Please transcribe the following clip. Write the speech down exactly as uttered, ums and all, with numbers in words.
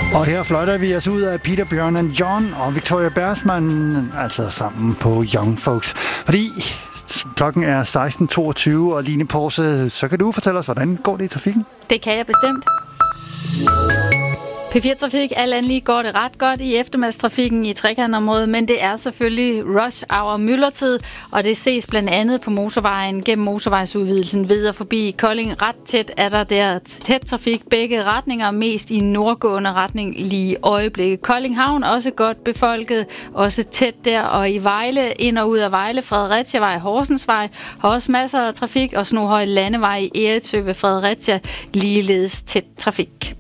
Og her fløjter vi os ud af Peter, Bjørn and John og Victoria Bergsman, altså sammen på Young Folks. Fordi klokken er seksten toogtyve, og Line Porse, så kan du fortælle os, hvordan går det i trafikken? Det kan jeg bestemt. P fire Trafik, alt andet lige går det ret godt i eftermiddagstrafikken i trekantområdet, men det er selvfølgelig rush hour myldretid, og det ses blandt andet på motorvejen gennem motorvejsudvidelsen ved og forbi Kolding. Ret tæt er der der tæt trafik, begge retninger, mest i nordgående retning lige i øjeblikket. Kolding Havn også godt befolket, også tæt der, og i Vejle, ind og ud af Vejle, Fredericia-vej, Horsensvej, har også masser af trafik, og Snohøj Landevej i Eritsø ved Fredericia, ligeledes tæt trafik.